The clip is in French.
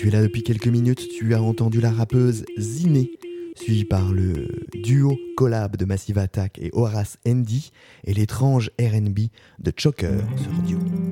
tu es là depuis quelques minutes, tu as entendu la rappeuse Ziné, suivie par le duo collab de Massive Attack et Horace Andy, et l'étrange R&B de Choker sur Duo.